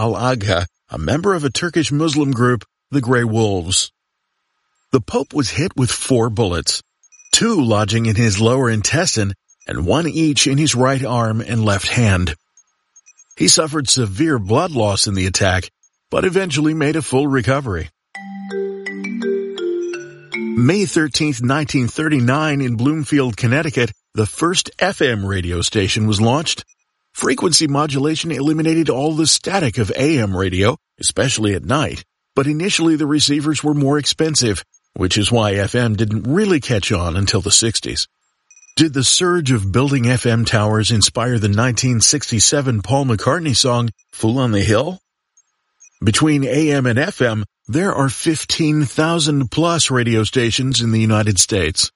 al-Agha, a member of a Turkish Muslim group, the Grey Wolves. The Pope was hit with 4 bullets, 2 lodging in his lower intestine and 1 each in his right arm and left hand. He suffered severe blood loss in the attack, but eventually made a full recovery. May 13, 1939, in Bloomfield, Connecticut, the first FM radio station was launched. Frequency modulation eliminated all the static of AM radio, especially at night, but initially the receivers were more expensive, which is why FM didn't really catch on until the 60s. Did the surge of building FM towers inspire the 1967 Paul McCartney song, Fool on the Hill? Between AM and FM, there are 15,000 plus radio stations in the United States.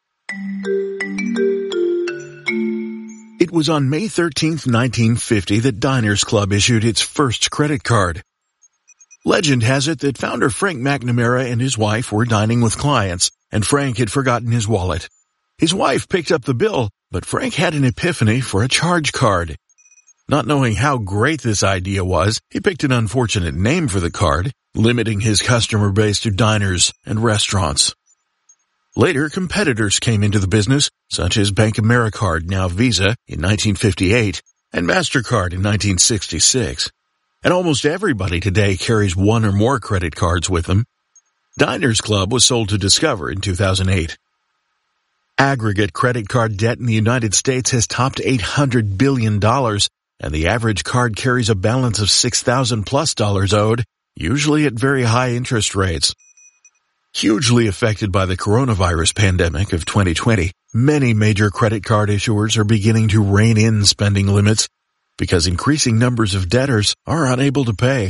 It was on May 13, 1950 that Diners Club issued its first credit card. Legend has it that founder Frank McNamara and his wife were dining with clients, and Frank had forgotten his wallet. His wife picked up the bill, but Frank had an epiphany for a charge card. Not knowing how great this idea was, he picked an unfortunate name for the card, limiting his customer base to diners and restaurants. Later, competitors came into the business, such as Bank AmeriCard, now Visa, in 1958, and MasterCard in 1966. And almost everybody today carries 1 or more credit cards with them. Diners Club was sold to Discover in 2008. Aggregate credit card debt in the United States has topped $800 billion, and the average card carries a balance of $6,000+ owed, usually at very high interest rates. Hugely affected by the coronavirus pandemic of 2020, many major credit card issuers are beginning to rein in spending limits because increasing numbers of debtors are unable to pay.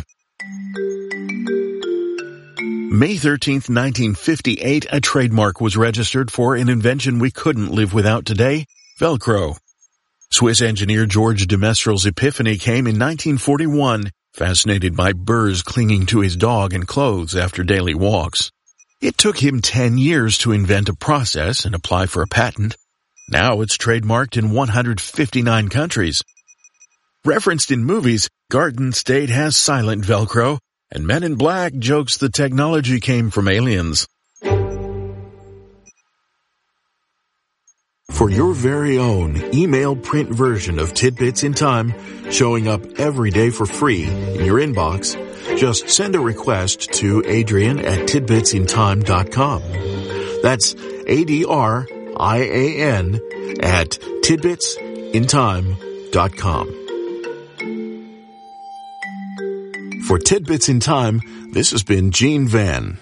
May 13, 1958, a trademark was registered for an invention we couldn't live without today, Velcro. Swiss engineer George de Mestral's epiphany came in 1941, fascinated by burrs clinging to his dog and clothes after daily walks. It took him 10 years to invent a process and apply for a patent. Now it's trademarked in 159 countries. Referenced in movies, Garden State has silent Velcro, and Men in Black jokes the technology came from aliens. For your very own email print version of Tidbits in Time, showing up every day for free in your inbox, just send a request to Adrian@tidbitsintime.com. That's ADRIAN at tidbitsintime.com. For Tidbits in Time, this has been Gene Van.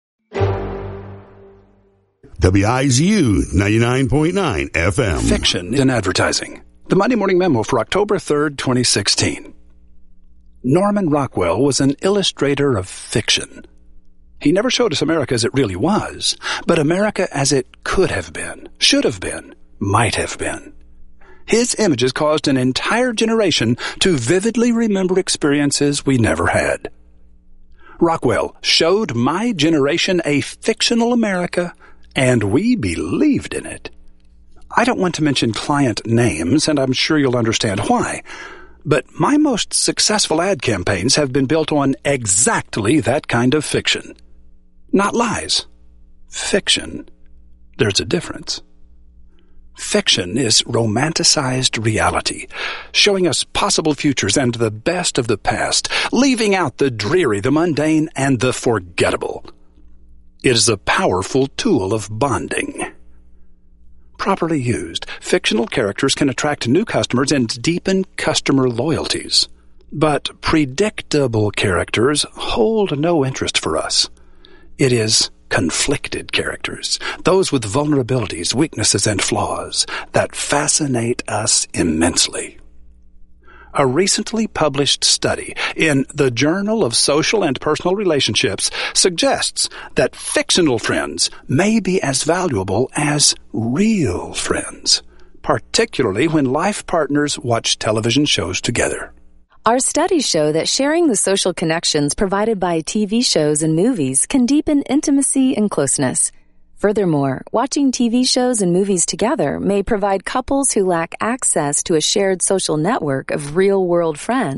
WIZU 99.9 FM. Fiction in Advertising. The Monday Morning Memo for October 3rd, 2016. Norman Rockwell was an illustrator of fiction. He never showed us America as it really was, but America as it could have been, should have been, might have been. His images caused an entire generation to vividly remember experiences we never had. Rockwell showed my generation a fictional America, and we believed in it. I don't want to mention client names, and I'm sure you'll understand why, but my most successful ad campaigns have been built on exactly that kind of fiction. Not lies. Fiction. There's a difference. Fiction is romanticized reality, showing us possible futures and the best of the past, leaving out the dreary, the mundane, and the forgettable. It is a powerful tool of bonding. Properly used, fictional characters can attract new customers and deepen customer loyalties. But predictable characters hold no interest for us. It is conflicted characters, those with vulnerabilities, weaknesses, and flaws, that fascinate us immensely. A recently published study in the Journal of Social and Personal Relationships suggests that fictional friends may be as valuable as real friends, particularly when life partners watch television shows together. Our studies show that sharing the social connections provided by TV shows and movies can deepen intimacy and closeness. Furthermore, watching TV shows and movies together may provide couples who lack access to a shared social network of real-world friends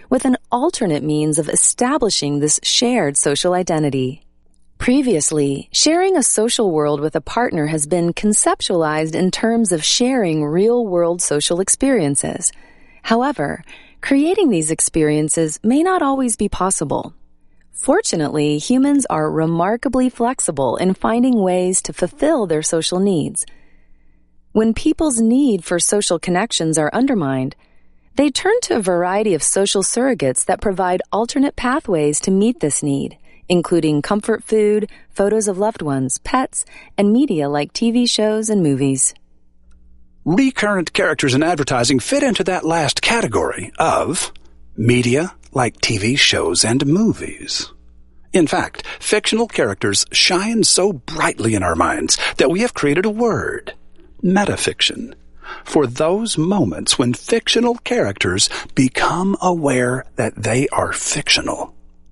with an alternate means of establishing this shared social identity. Previously, sharing a social world with a partner has been conceptualized in terms of sharing real-world social experiences. However, creating these experiences may not always be possible. Fortunately, humans are remarkably flexible in finding ways to fulfill their social needs. When people's need for social connections are undermined, they turn to a variety of social surrogates that provide alternate pathways to meet this need, including comfort food, photos of loved ones, pets, and media like TV shows and movies. Recurrent characters in advertising fit into that last category of media like TV shows and movies. In fact, fictional characters shine so brightly in our minds that we have created a word, metafiction, for those moments when fictional characters become aware that they are fictional.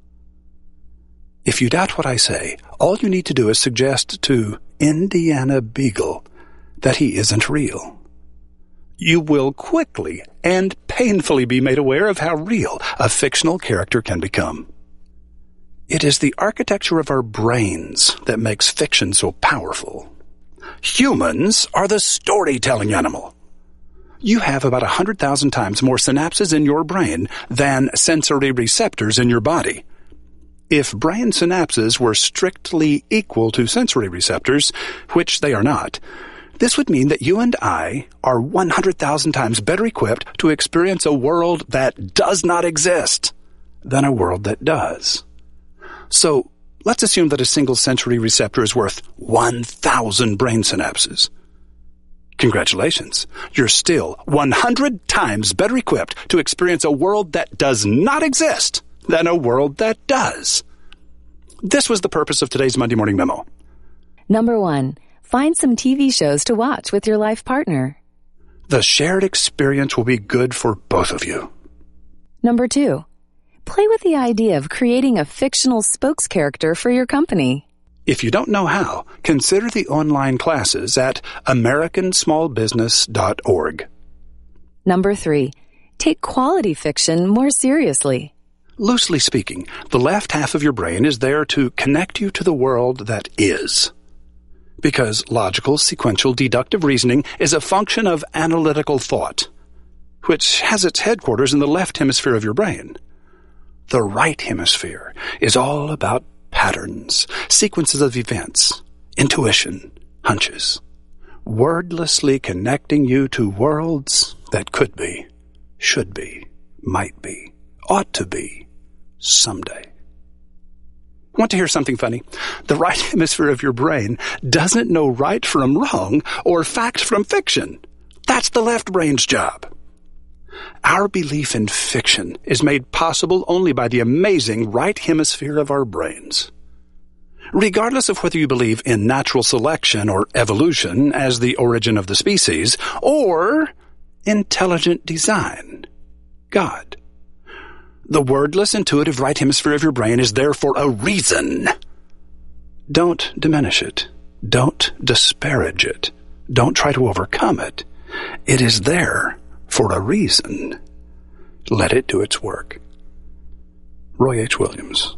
If you doubt what I say, all you need to do is suggest to Indiana Beagle that he isn't real. You will quickly and painfully be made aware of how real a fictional character can become. It is the architecture of our brains that makes fiction so powerful. Humans are the storytelling animal. You have about 100,000 times more synapses in your brain than sensory receptors in your body. If brain synapses were strictly equal to sensory receptors, which they are not, this would mean that you and I are 100,000 times better equipped to experience a world that does not exist than a world that does. So, let's assume that a single sensory receptor is worth 1,000 brain synapses. Congratulations, you're still 100 times better equipped to experience a world that does not exist than a world that does. This was the purpose of today's Monday Morning Memo. Number 1, find some TV shows to watch with your life partner. The shared experience will be good for both of you. Number 2, play with the idea of creating a fictional spokes-character for your company. If you don't know how, consider the online classes at americansmallbusiness.org. Number 3, take quality fiction more seriously. Loosely speaking, the left half of your brain is there to connect you to the world that is. Because logical, sequential, deductive reasoning is a function of analytical thought, which has its headquarters in the left hemisphere of your brain. The right hemisphere is all about patterns, sequences of events, intuition, hunches, wordlessly connecting you to worlds that could be, should be, might be, ought to be, someday. Want to hear something funny? The right hemisphere of your brain doesn't know right from wrong or fact from fiction. That's the left brain's job. Our belief in fiction is made possible only by the amazing right hemisphere of our brains. Regardless of whether you believe in natural selection or evolution as the origin of the species, or intelligent design, God, the wordless, intuitive right hemisphere of your brain is there for a reason. Don't diminish it. Don't disparage it. Don't try to overcome it. It is there for a reason. Let it do its work. Roy H. Williams.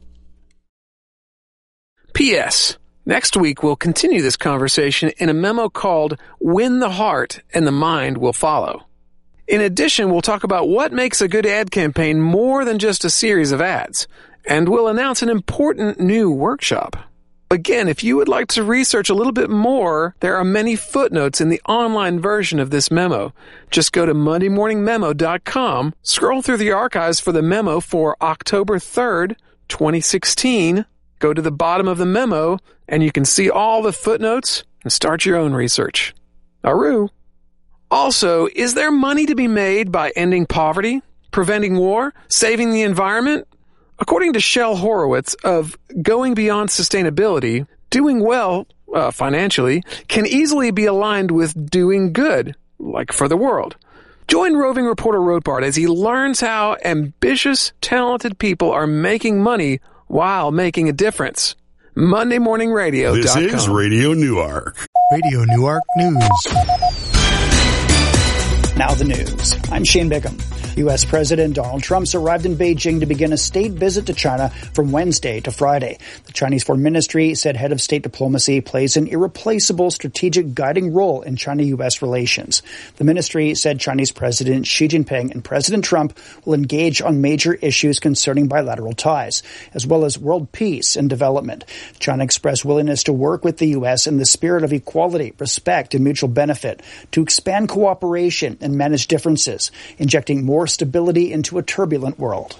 P.S. Next week we'll continue this conversation in a memo called Win the Heart and the Mind Will Follow. In addition, we'll talk about what makes a good ad campaign more than just a series of ads, and we'll announce an important new workshop. Again, if you would like to research a little bit more, there are many footnotes in the online version of this memo. Just go to MondayMorningMemo.com, scroll through the archives for the memo for October 3rd, 2016, go to the bottom of the memo, and you can see all the footnotes and start your own research. Aroo! Also, is there money to be made by ending poverty, preventing war, saving the environment? According to Shel Horowitz of Going Beyond Sustainability, doing well, financially, can easily be aligned with doing good, like for the world. Join roving reporter Rothbard as he learns how ambitious, talented people are making money while making a difference. MondayMorningRadio.com. This is Radio Newark. Radio Newark News. Now the news. I'm Shane Bickham. U.S. President Donald Trump's arrived in Beijing to begin a state visit to China from Wednesday to Friday. The Chinese Foreign Ministry said head of state diplomacy plays an irreplaceable strategic guiding role in China-U.S. relations. The ministry said Chinese President Xi Jinping and President Trump will engage on major issues concerning bilateral ties, as well as world peace and development. China expressed willingness to work with the U.S. in the spirit of equality, respect, and mutual benefit to expand cooperation and manage differences, injecting more stability into a turbulent world.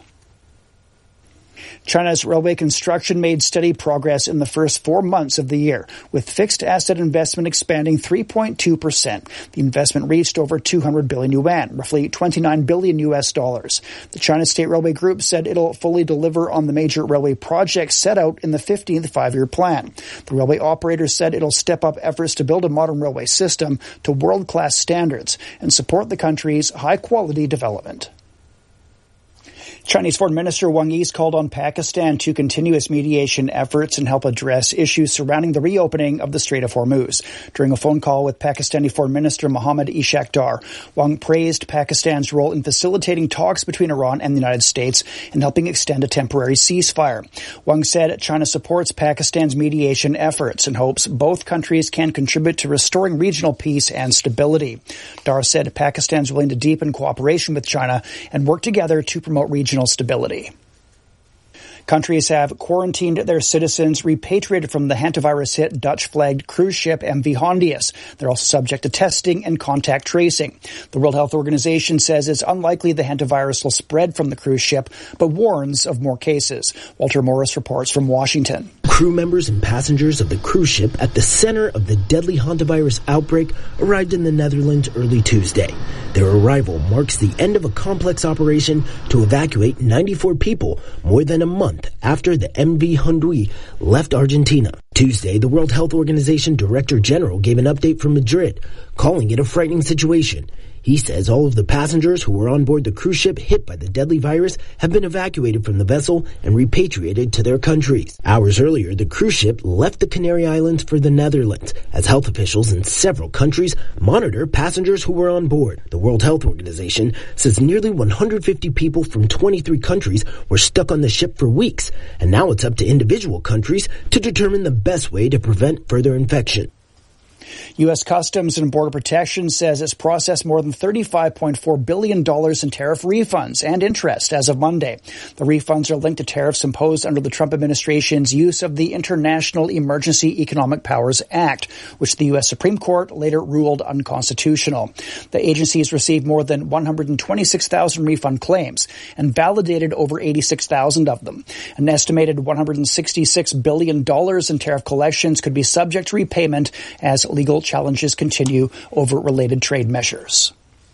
China's railway construction made steady progress in the first 4 months of the year, with fixed asset investment expanding 3.2%. The investment reached over 200 billion yuan, roughly $29 billion US dollars. The China State Railway Group said it'll fully deliver on the major railway projects set out in the 15th five-year plan. The railway operator said it'll step up efforts to build a modern railway system to world-class standards and support the country's high-quality development. Chinese Foreign Minister Wang Yi called on Pakistan to continue its mediation efforts and help address issues surrounding the reopening of the Strait of Hormuz. During a phone call with Pakistani Foreign Minister Mohammad Ishaq Dar, Wang praised Pakistan's role in facilitating talks between Iran and the United States and helping extend a temporary ceasefire. Wang said China supports Pakistan's mediation efforts and hopes both countries can contribute to restoring regional peace and stability. Dar said Pakistan's willing to deepen cooperation with China and work together to promote regional stability. Countries have quarantined their citizens repatriated from the hantavirus-hit Dutch-flagged cruise ship MV Hondius. They're also subject to testing and contact tracing. The World Health Organization says it's unlikely the hantavirus will spread from the cruise ship, but warns of more cases. Walter Morris reports from Washington. Crew members and passengers of the cruise ship at the center of the deadly hantavirus outbreak arrived in the Netherlands early Tuesday. Their arrival marks the end of a complex operation to evacuate 94 people more than a month after the MV Hondius left Argentina. Tuesday, the World Health Organization Director General gave an update from Madrid, calling it a frightening situation. He says all of the passengers who were on board the cruise ship hit by the deadly virus have been evacuated from the vessel and repatriated to their countries. Hours earlier, the cruise ship left the Canary Islands for the Netherlands as health officials in several countries monitor passengers who were on board. The World Health Organization says nearly 150 people from 23 countries were stuck on the ship for weeks, and now it's up to individual countries to determine the best way to prevent further infection. U.S. Customs and Border Protection says it's processed more than $35.4 billion in tariff refunds and interest as of Monday. The refunds are linked to tariffs imposed under the Trump administration's use of the International Emergency Economic Powers Act, which the U.S. Supreme Court later ruled unconstitutional. The agency has received more than 126,000 refund claims and validated over 86,000 of them. An estimated $166 billion in tariff collections could be subject to repayment as legal challenges continue over related trade measures.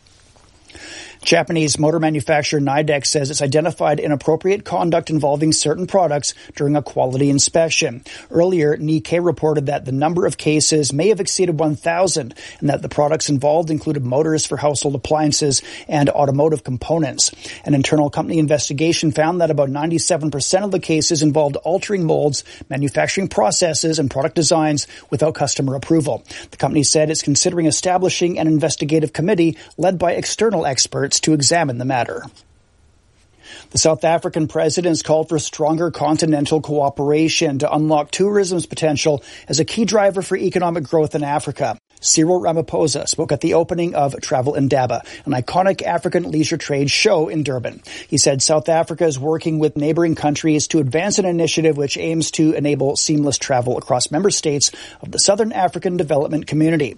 Japanese motor manufacturer Nidec says it's identified inappropriate conduct involving certain products during a quality inspection. Earlier, Nikkei reported that the number of cases may have exceeded 1,000 and that the products involved included motors for household appliances and automotive components. An internal company investigation found that about 97% of the cases involved altering molds, manufacturing processes, and product designs without customer approval. The company said it's considering establishing an investigative committee led by external experts to examine the matter. The South African president has called for stronger continental cooperation to unlock tourism's potential as a key driver for economic growth in Africa. Cyril Ramaphosa spoke at the opening of Travel Indaba, an iconic African leisure trade show in Durban. He said South Africa is working with neighboring countries to advance an initiative which aims to enable seamless travel across member states of the Southern African Development Community.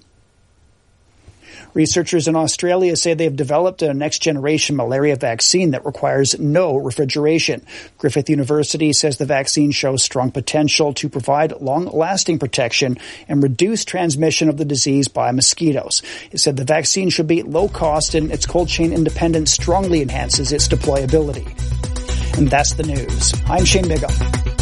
Researchers in Australia say they've developed a next-generation malaria vaccine that requires no refrigeration. Griffith University says the vaccine shows strong potential to provide long-lasting protection and reduce transmission of the disease by mosquitoes. It said the vaccine should be low-cost and its cold chain independence strongly enhances its deployability. And that's the news. I'm Shane Bigham.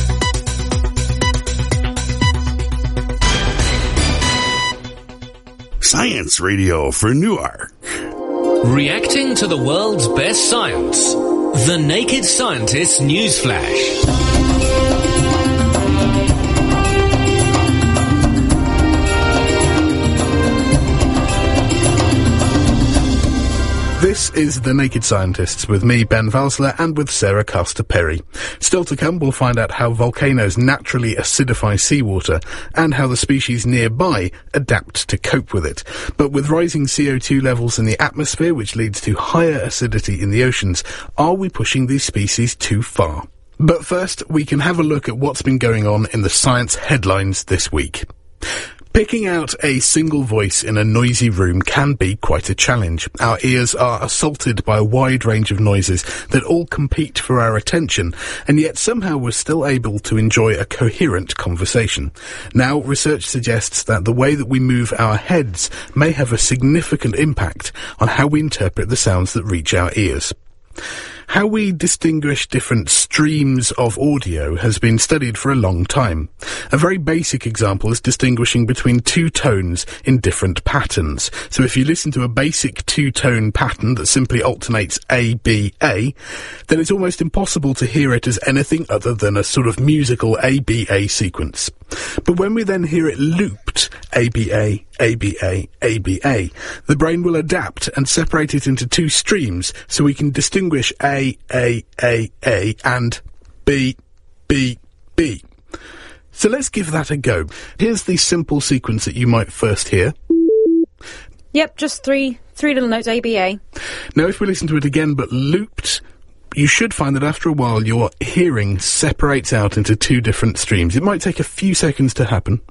Science Radio for Newark. Reacting to the world's best science. The Naked Scientist Newsflash. This is The Naked Scientists with me, Ben Valsler, and with Sarah Castor-Perry. Still to come, we'll find out how volcanoes naturally acidify seawater and how the species nearby adapt to cope with it. But with rising CO2 levels in the atmosphere, which leads to higher acidity in the oceans, are we pushing these species too far? But first, we can have a look at what's been going on in the science headlines this week. Picking out a single voice in a noisy room can be quite a challenge. Our ears are assaulted by a wide range of noises that all compete for our attention, and yet somehow we're still able to enjoy a coherent conversation. Now, research suggests that the way that we move our heads may have a significant impact on how we interpret the sounds that reach our ears. How we distinguish different streams of audio has been studied for a long time. A very basic example is distinguishing between two tones in different patterns. So if you listen to a basic two-tone pattern that simply alternates A, B, A, then it's almost impossible to hear it as anything other than a sort of musical A, B, A sequence. But when we then hear it looped, ABA, ABA, ABA, the brain will adapt and separate it into two streams so we can distinguish A, and B, B, B. So let's give that a go. Here's the simple sequence that you might first hear. Yep, just three little notes, ABA. Now if we listen to it again but looped, you should find that after a while your hearing separates out into two different streams. It might take a few seconds to happen.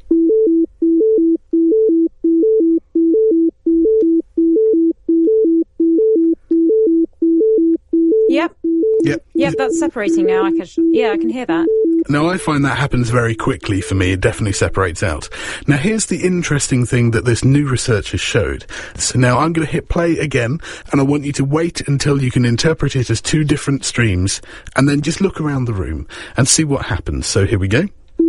Yep, that's separating now. I can hear that. Now, I find that happens very quickly for me. It definitely separates out. Now, here's the interesting thing that this new research has showed. So now I'm going to hit play again, and I want you to wait until you can interpret it as two different streams, and then just look around the room and see what happens. So here we go.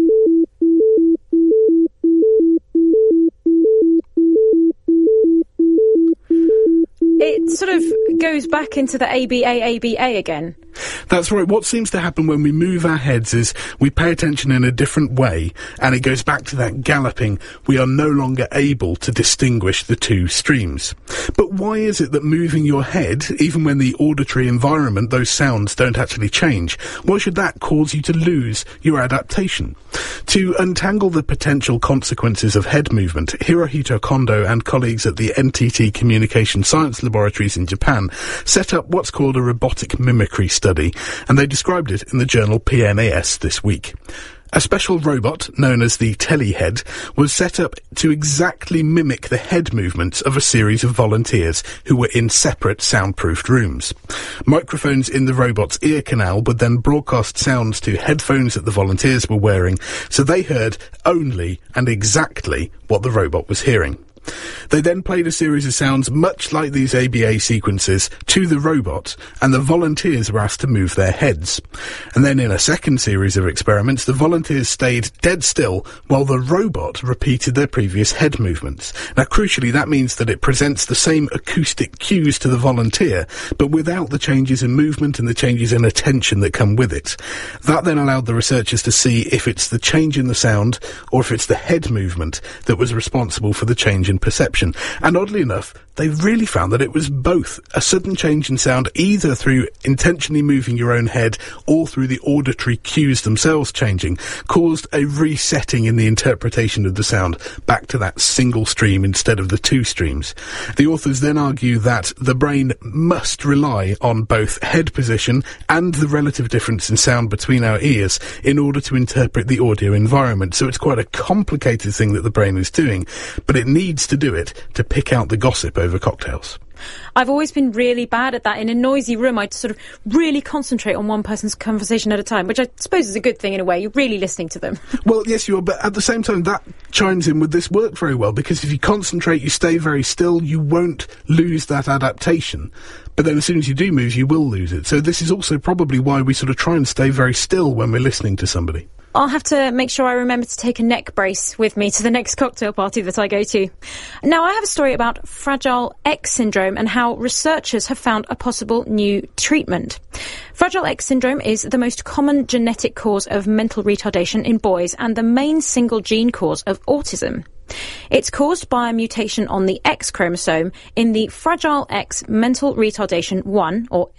It sort of goes back into the ABA again. That's right. What seems to happen when we move our heads is we pay attention in a different way, and it goes back to that galloping. We are no longer able to distinguish the two streams. But why is it that moving your head, even when the auditory environment, those sounds don't actually change, why should that cause you to lose your adaptation? To untangle the potential consequences of head movement, Hirohito Kondo and colleagues at the NTT Communication Science Laboratories in Japan set up what's called a robotic mimicry study, and they described it in the journal PNAS this week. A special robot, known as the Telehead, was set up to exactly mimic the head movements of a series of volunteers who were in separate soundproofed rooms. Microphones in the robot's ear canal would then broadcast sounds to headphones that the volunteers were wearing, so they heard only and exactly what the robot was hearing. They then played a series of sounds much like these ABA sequences to the robot, and the volunteers were asked to move their heads. And then in a second series of experiments, the volunteers stayed dead still while the robot repeated their previous head movements. Now, crucially, that means that it presents the same acoustic cues to the volunteer, but without the changes in movement and the changes in attention that come with it. That then allowed the researchers to see if it's the change in the sound or if it's the head movement that was responsible for the change in perception. And oddly enough, they really found that it was both. A sudden change in sound, either through intentionally moving your own head or through the auditory cues themselves changing, caused a resetting in the interpretation of the sound back to that single stream instead of the two streams. The authors then argue that the brain must rely on both head position and the relative difference in sound between our ears in order to interpret the audio environment. So it's quite a complicated thing that the brain is doing, but it needs to do it to pick out the gossip over cocktails. I've always been really bad at that. In a noisy room, I'd sort of really concentrate on one person's conversation at a time, which I suppose is a good thing in a way. You're really listening to them. Well, yes, you are, but at the same time, that chimes in with this work very well, because if you concentrate, you stay very still, you won't lose that adaptation. But then as soon as you do move, you will lose it. So this is also probably why we sort of try and stay very still when we're listening to somebody. I'll have to make sure I remember to take a neck brace with me to the next cocktail party that I go to. Now, I have a story about Fragile X syndrome and how researchers have found a possible new treatment. Fragile X syndrome is the most common genetic cause of mental retardation in boys and the main single gene cause of autism. It's caused by a mutation on the X chromosome in the Fragile X mental retardation 1, or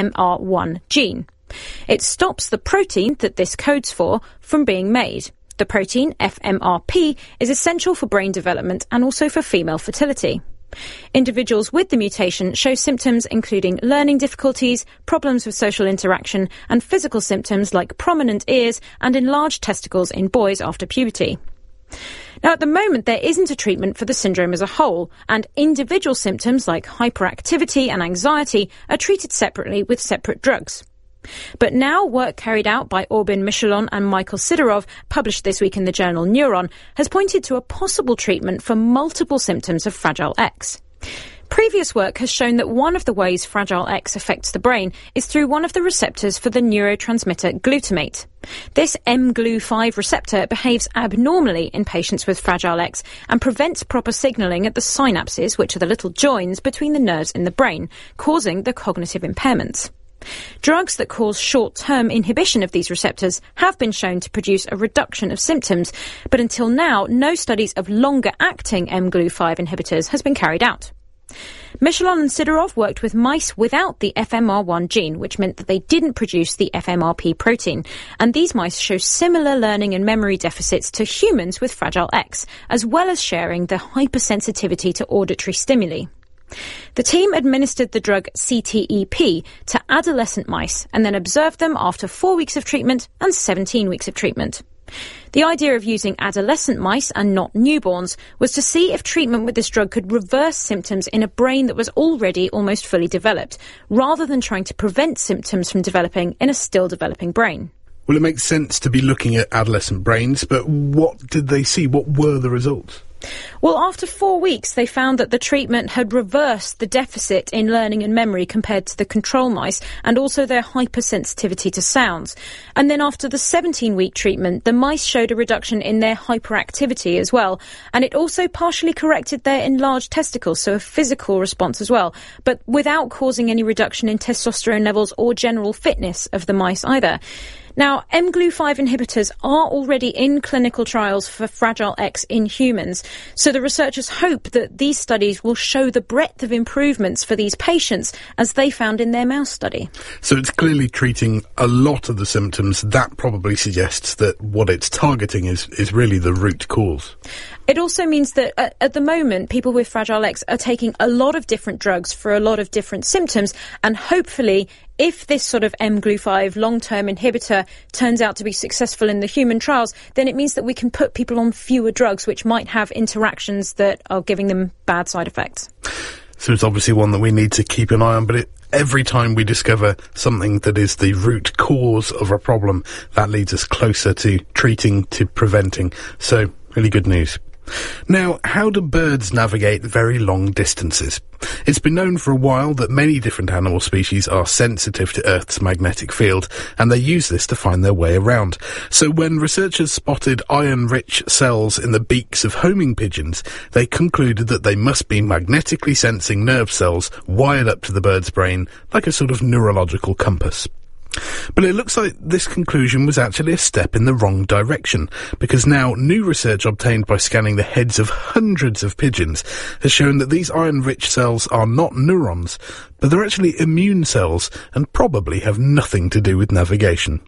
FMR1 gene. It stops the protein that this codes for from being made. The protein, FMRP, is essential for brain development and also for female fertility. Individuals with the mutation show symptoms including learning difficulties, problems with social interaction, and physical symptoms like prominent ears and enlarged testicles in boys after puberty. Now, at the moment, there isn't a treatment for the syndrome as a whole, and individual symptoms like hyperactivity and anxiety are treated separately with separate drugs. But now work carried out by Orbin Michelon and Michael Sidorov, published this week in the journal Neuron, has pointed to a possible treatment for multiple symptoms of Fragile X. Previous work has shown that one of the ways Fragile X affects the brain is through one of the receptors for the neurotransmitter glutamate. This mGlu5 receptor behaves abnormally in patients with Fragile X and prevents proper signalling at the synapses, which are the little joins between the nerves in the brain, causing the cognitive impairments. Drugs that cause short-term inhibition of these receptors have been shown to produce a reduction of symptoms, but until now, no studies of longer-acting mGlu5 inhibitors has been carried out. Michelon and Sidorov worked with mice without the FMR1 gene, which meant that they didn't produce the FMRP protein, and these mice show similar learning and memory deficits to humans with Fragile X, as well as sharing the hypersensitivity to auditory stimuli. The team administered the drug CTEP to adolescent mice and then observed them after 4 weeks of treatment and 17 weeks of treatment. The idea of using adolescent mice and not newborns was to see if treatment with this drug could reverse symptoms in a brain that was already almost fully developed, rather than trying to prevent symptoms from developing in a still developing brain. Well, it makes sense to be looking at adolescent brains, but what did they see? What were the results? Well, after 4 weeks, they found that the treatment had reversed the deficit in learning and memory compared to the control mice, and also their hypersensitivity to sounds. And then after the 17-week treatment, the mice showed a reduction in their hyperactivity as well. And it also partially corrected their enlarged testicles, so a physical response as well, but without causing any reduction in testosterone levels or general fitness of the mice either. Now, mGlu5 inhibitors are already in clinical trials for Fragile X in humans, so the researchers hope that these studies will show the breadth of improvements for these patients as they found in their mouse study. So it's clearly treating a lot of the symptoms. That probably suggests that what it's targeting is really the root cause. It also means that at the moment, people with Fragile X are taking a lot of different drugs for a lot of different symptoms, and hopefully, if this sort of mGlu5 long-term inhibitor turns out to be successful in the human trials, then it means that we can put people on fewer drugs which might have interactions that are giving them bad side effects. So it's obviously one that we need to keep an eye on, but every time we discover something that is the root cause of a problem, that leads us closer to treating, to preventing. So, really good news. Now, how do birds navigate very long distances? It's been known for a while that many different animal species are sensitive to Earth's magnetic field, and they use this to find their way around. So when researchers spotted iron-rich cells in the beaks of homing pigeons, they concluded that they must be magnetically sensing nerve cells wired up to the bird's brain like a sort of neurological compass. But it looks like this conclusion was actually a step in the wrong direction, because now new research obtained by scanning the heads of hundreds of pigeons has shown that these iron-rich cells are not neurons, but they're actually immune cells and probably have nothing to do with navigation.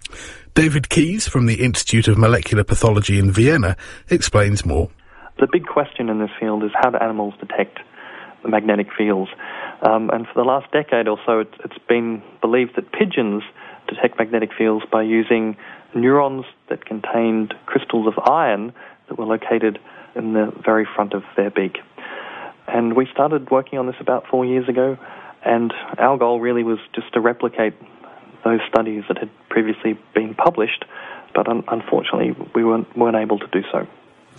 David Keyes from the Institute of Molecular Pathology in Vienna explains more. The big question in this field is how do animals detect the magnetic fields? And for the last decade or so, it's been believed that pigeons detect magnetic fields by using neurons that contained crystals of iron that were located in the very front of their beak. And we started working on this about 4 years ago, and our goal really was just to replicate those studies that had previously been published, but unfortunately we weren't able to do so.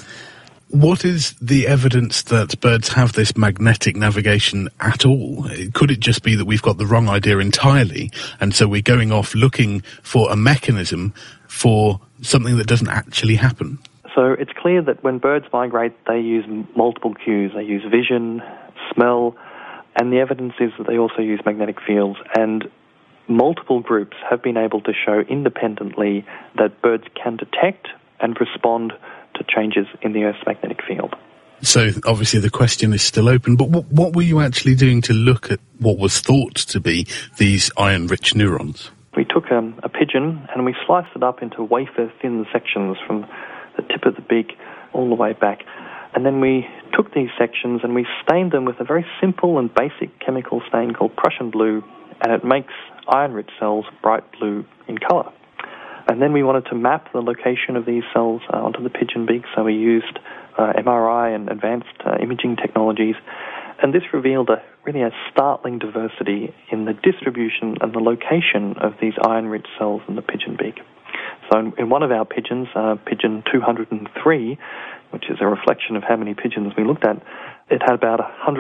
What is the evidence that birds have this magnetic navigation at all? Could it just be that we've got the wrong idea entirely, and so we're going off looking for a mechanism for something that doesn't actually happen? So it's clear that when birds migrate, they use multiple cues. They use vision, smell, and the evidence is that they also use magnetic fields. And multiple groups have been able to show independently that birds can detect and respond to changes in the Earth's magnetic field. So obviously the question is still open, but what were you actually doing to look at what was thought to be these iron-rich neurons? We took a pigeon and we sliced it up into wafer-thin sections from the tip of the beak all the way back. And then we took these sections and we stained them with a very simple and basic chemical stain called Prussian blue, and it makes iron-rich cells bright blue in colour. And then we wanted to map the location of these cells onto the pigeon beak, so we used MRI and advanced imaging technologies, and this revealed a startling diversity in the distribution and the location of these iron-rich cells in the pigeon beak. So in one of our pigeons, pigeon 203, which is a reflection of how many pigeons we looked at, it had about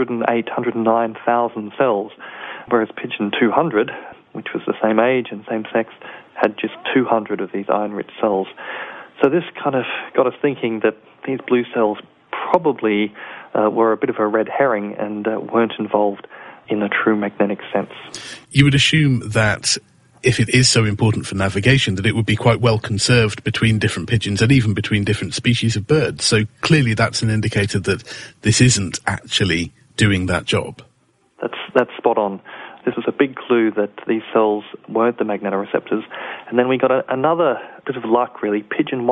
109,000 cells, whereas pigeon 200, which was the same age and same sex, had just 200 of these iron-rich cells. So this kind of got us thinking that these blue cells probably were a bit of a red herring and weren't involved in a true magnetic sense. You would assume that if it is so important for navigation, that it would be quite well conserved between different pigeons and even between different species of birds. So clearly that's an indicator that this isn't actually doing that job. That's spot on. This was a big clue that these cells weren't the magnetoreceptors. And then we got another bit of luck, really. Pigeon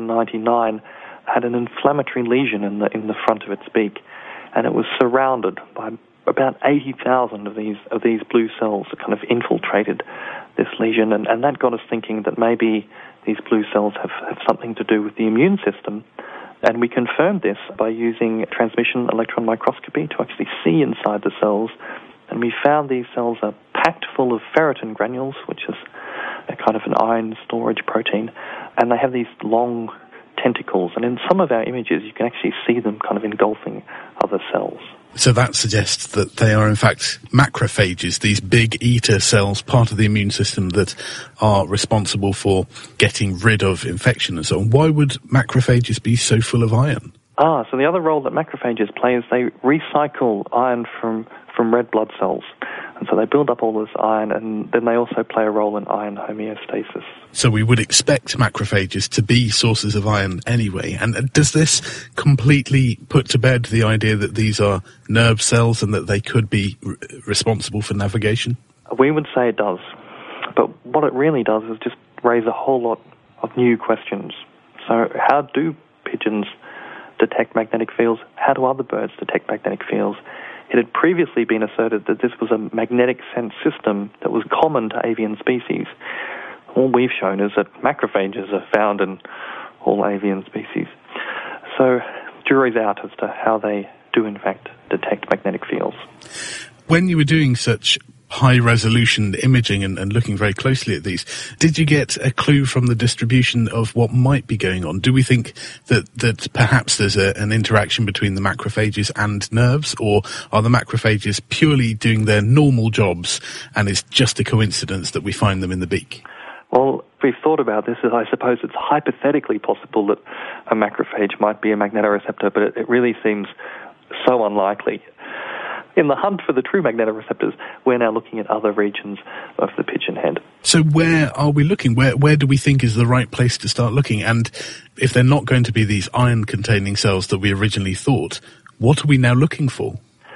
199 had an inflammatory lesion in the front of its beak, and it was surrounded by about 80,000 of these blue cells that kind of infiltrated this lesion, and that got us thinking that maybe these blue cells have something to do with the immune system. And we confirmed this by using transmission electron microscopy to actually see inside the cells, and we found these cells are packed full of ferritin granules, which is a kind of an iron storage protein, and they have these long tentacles, and in some of our images you can actually see them kind of engulfing other cells. So that suggests that they are in fact macrophages, these big eater cells, part of the immune system that are responsible for getting rid of infection and so on. Why would macrophages be so full of iron? So the other role that macrophages play is they recycle iron from red blood cells. And so they build up all this iron, and then they also play a role in iron homeostasis. So we would expect macrophages to be sources of iron anyway. And does this completely put to bed the idea that these are nerve cells and that they could be responsible for navigation? We would say it does. But what it really does is just raise a whole lot of new questions. So how do pigeons detect magnetic fields? How do other birds detect magnetic fields? It had previously been asserted that this was a magnetic sense system that was common to avian species. All we've shown is that macrophages are found in all avian species. So jury's out as to how they do in fact detect magnetic fields. When you were doing such high-resolution imaging and looking very closely at these, did you get a clue from the distribution of what might be going on? Do we think that perhaps there's an interaction between the macrophages and nerves, or are the macrophages purely doing their normal jobs and it's just a coincidence that we find them in the beak? Well, we've thought about this. I suppose it's hypothetically possible that a macrophage might be a magnetoreceptor, but it really seems so unlikely. In the hunt for the true magnetoreceptors, we're now looking at other regions of the pigeon head. So where are we looking? Where do we think is the right place to start looking? And if they're not going to be these iron-containing cells that we originally thought, what are we now looking for?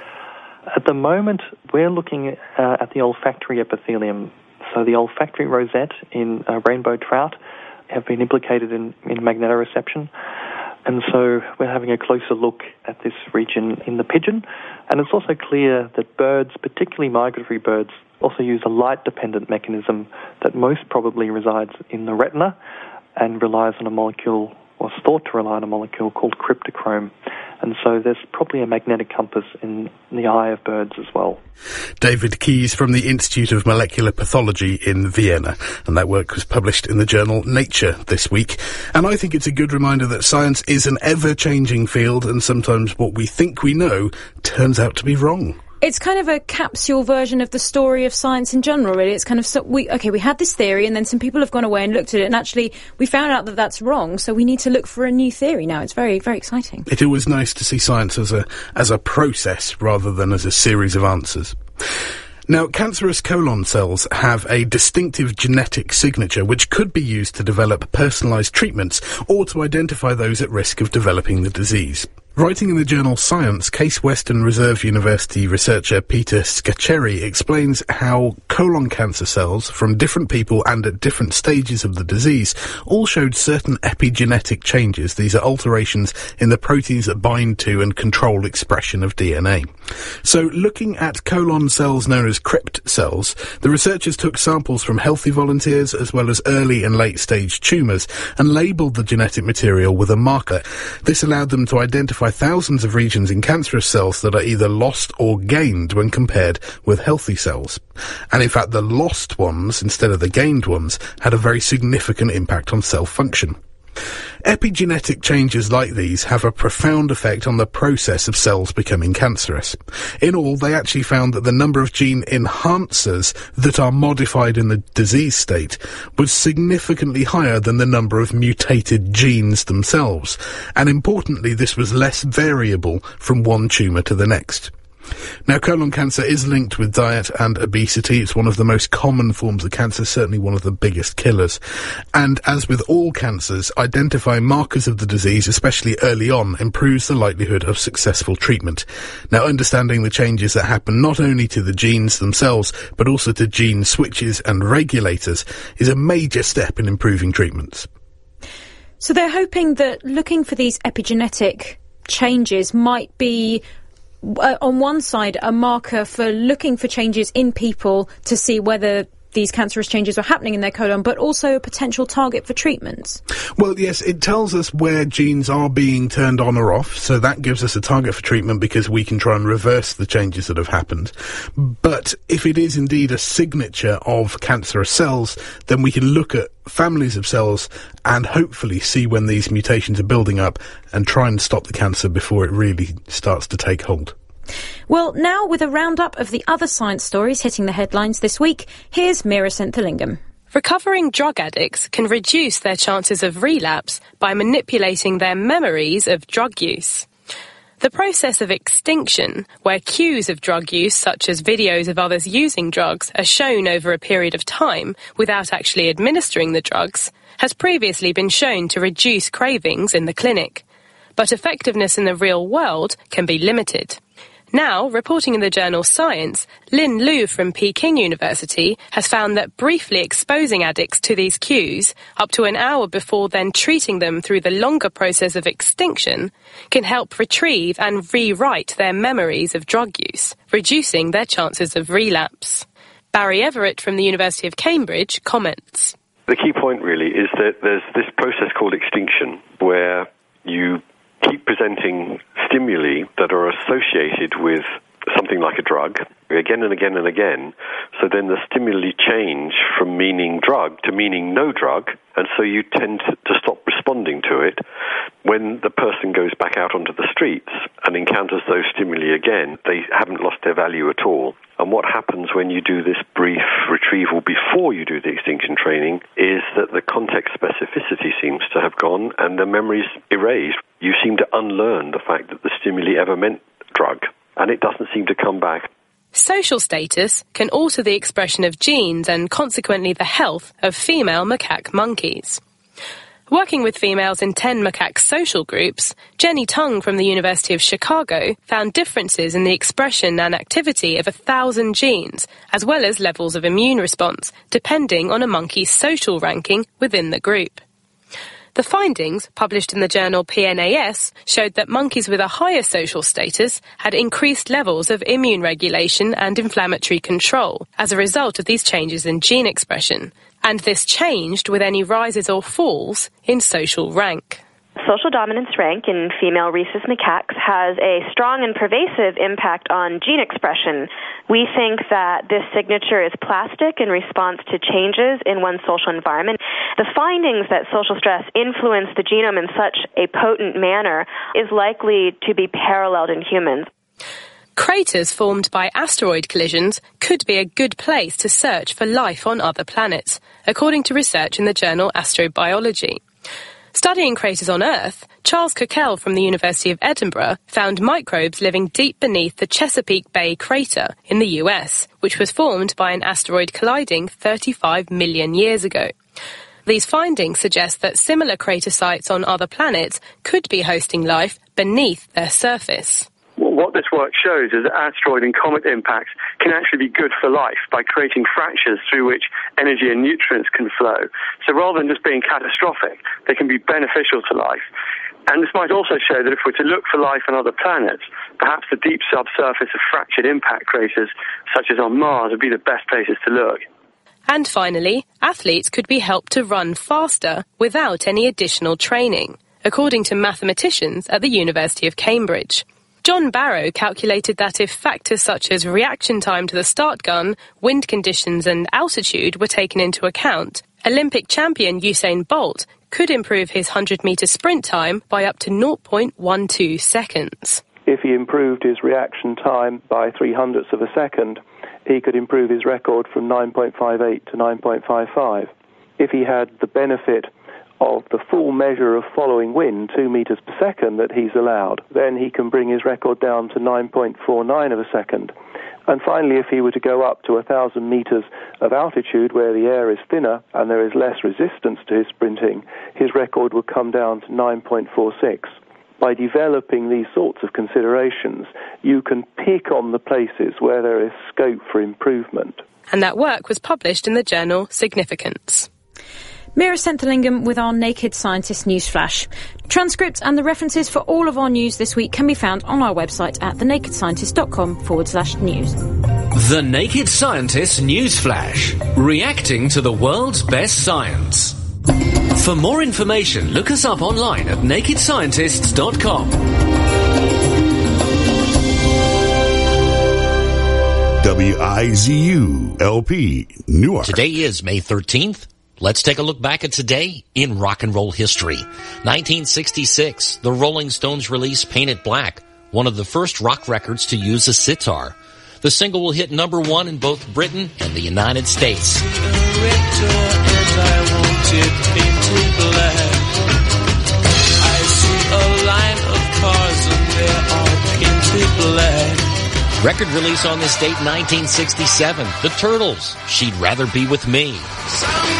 At the moment, we're looking at the olfactory epithelium. So the olfactory rosette in rainbow trout have been implicated in magnetoreception. And so we're having a closer look at this region in the pigeon. And it's also clear that birds, particularly migratory birds, also use a light-dependent mechanism that most probably resides in the retina and relies on a molecule, or is thought to rely on a molecule called cryptochrome. And so there's probably a magnetic compass in the eye of birds as well. David Keyes from the Institute of Molecular Pathology in Vienna, and that work was published in the journal Nature this week. And I think it's a good reminder that science is an ever-changing field, and sometimes what we think we know turns out to be wrong. It's kind of a capsule version of the story of science in general, really. It's kind of, we had this theory, and then some people have gone away and looked at it, and actually we found out that that's wrong, so we need to look for a new theory now. It's very, very exciting. It's always nice to see science as a process rather than as a series of answers. Now, cancerous colon cells have a distinctive genetic signature which could be used to develop personalised treatments or to identify those at risk of developing the disease. Writing in the journal Science, Case Western Reserve University researcher Peter Scaccheri explains how colon cancer cells from different people and at different stages of the disease all showed certain epigenetic changes. These are alterations in the proteins that bind to and control expression of DNA. So, looking at colon cells known as crypt cells, the researchers took samples from healthy volunteers as well as early and late stage tumours and labelled the genetic material with a marker. This allowed them to identify thousands of regions in cancerous cells that are either lost or gained when compared with healthy cells. And in fact, the lost ones, instead of the gained ones, had a very significant impact on cell function. Epigenetic changes like these have a profound effect on the process of cells becoming cancerous. In all, they actually found that the number of gene enhancers that are modified in the disease state was significantly higher than the number of mutated genes themselves. And importantly, this was less variable from one tumour to the next. Now, colon cancer is linked with diet and obesity. It's one of the most common forms of cancer, certainly one of the biggest killers. And as with all cancers, identifying markers of the disease, especially early on, improves the likelihood of successful treatment. Now, understanding the changes that happen not only to the genes themselves, but also to gene switches and regulators is a major step in improving treatments. So they're hoping that looking for these epigenetic changes might be on one side, a marker for looking for changes in people to see whether these cancerous changes are happening in their colon, but also a potential target for treatments. Well, yes, it tells us where genes are being turned on or off, so that gives us a target for treatment because we can try and reverse the changes that have happened. But if it is indeed a signature of cancerous cells, then we can look at families of cells and hopefully see when these mutations are building up and try and stop the cancer before it really starts to take hold. Well, now with a roundup of the other science stories hitting the headlines this week, here's Meera Senthilingam. Recovering drug addicts can reduce their chances of relapse by manipulating their memories of drug use. The process of extinction, where cues of drug use, such as videos of others using drugs, are shown over a period of time without actually administering the drugs, has previously been shown to reduce cravings in the clinic. But effectiveness in the real world can be limited. Now, reporting in the journal Science, Lin Lu from Peking University has found that briefly exposing addicts to these cues, up to an hour before then treating them through the longer process of extinction, can help retrieve and rewrite their memories of drug use, reducing their chances of relapse. Barry Everett from the University of Cambridge comments. The key point really is that there's this process called extinction where you keep presenting stimuli that are associated with something like a drug again and again and again. So then the stimuli change from meaning drug to meaning no drug, and so you tend to stop responding to it. When the person goes back out onto the streets and encounters those stimuli again, they haven't lost their value at all. And what happens when you do this brief retrieval before you do the extinction training is that the context specificity seems to have gone and the memory's erased. You seem to unlearn the fact that the stimuli ever meant drug, and it doesn't seem to come back. Social status can alter the expression of genes and consequently the health of female macaque monkeys. Working with females in 10 macaque social groups, Jenny Tung from the University of Chicago found differences in the expression and activity of 1,000 genes, as well as levels of immune response, depending on a monkey's social ranking within the group. The findings, published in the journal PNAS, showed that monkeys with a higher social status had increased levels of immune regulation and inflammatory control as a result of these changes in gene expression, and this changed with any rises or falls in social rank. Social dominance rank in female rhesus macaques has a strong and pervasive impact on gene expression. We think that this signature is plastic in response to changes in one's social environment. The findings that social stress influence the genome in such a potent manner is likely to be paralleled in humans. Craters formed by asteroid collisions could be a good place to search for life on other planets, according to research in the journal Astrobiology. Studying craters on Earth, Charles Cockell from the University of Edinburgh found microbes living deep beneath the Chesapeake Bay crater in the US, which was formed by an asteroid colliding 35 million years ago. These findings suggest that similar crater sites on other planets could be hosting life beneath their surface. What this work shows is that asteroid and comet impacts can actually be good for life by creating fractures through which energy and nutrients can flow. So rather than just being catastrophic, they can be beneficial to life. And this might also show that if we're to look for life on other planets, perhaps the deep subsurface of fractured impact craters, such as on Mars, would be the best places to look. And finally, athletes could be helped to run faster without any additional training, according to mathematicians at the University of Cambridge. John Barrow calculated that if factors such as reaction time to the start gun, wind conditions and altitude were taken into account, Olympic champion Usain Bolt could improve his 100-metre sprint time by up to 0.12 seconds. If he improved his reaction time by 0.03 of a second, he could improve his record from 9.58 to 9.55. If he had the benefit of the full measure of following wind, 2 meters per second, that he's allowed, then he can bring his record down to 9.49 of a second. And finally, if he were to go up to 1,000 meters of altitude where the air is thinner and there is less resistance to his sprinting, his record would come down to 9.46. By developing these sorts of considerations, you can pick on the places where there is scope for improvement. And that work was published in the journal Significance. Mira Senthilingam with our Naked Scientist Newsflash. Transcripts and the references for all of our news this week can be found on our website at thenakedscientist.com/news. The Naked Scientist Newsflash. Reacting to the world's best science. For more information, look us up online at nakedscientists.com. WIZU-LP, Newark. Today is May 13th. Let's take a look back at today in rock and roll history. 1966, the Rolling Stones released Paint It Black, one of the first rock records to use a sitar. The single will hit number 1 in both Britain and the United States. Record release on this date, 1967, The Turtles, She'd Rather Be With Me.